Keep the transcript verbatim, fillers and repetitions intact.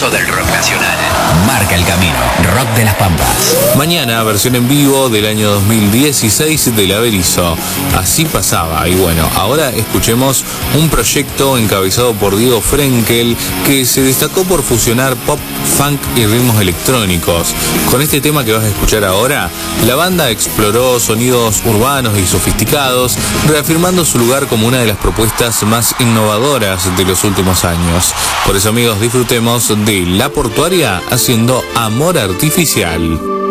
pulso del rock nacional. Marca el camino. Rock de las Pampas. Mañana, versión en vivo del año dos mil dieciséis de La Berizo. Así pasaba. Y bueno, ahora escuchemos un proyecto encabezado por Diego Frenkel que se destacó por fusionar pop, funk y ritmos electrónicos. Con este tema que vas a escuchar ahora, la banda exploró sonidos urbanos y sofisticados, reafirmando su lugar como una de las propuestas más innovadoras de los últimos años. Por eso, amigos, disfrutemos de La Portuaria haciendo Amor Artificial.